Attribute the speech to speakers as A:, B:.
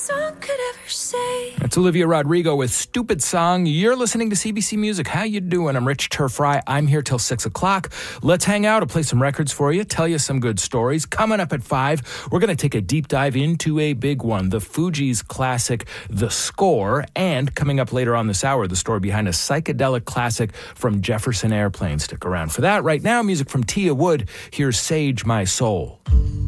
A: song could ever say.
B: That's Olivia Rodrigo with Stupid Song. You're listening to CBC Music. How you doing? I'm Rich Turfry. I'm here till 6 o'clock. Let's hang out. I'll play some records for you, tell you some good stories. Coming up at 5, we're going to take a deep dive into a big one, the Fugees classic, The Score. And coming up later on this hour, the story behind a psychedelic classic from Jefferson Airplane. Stick around for that. Right now, music from Tia Wood. Here's Sage My Soul.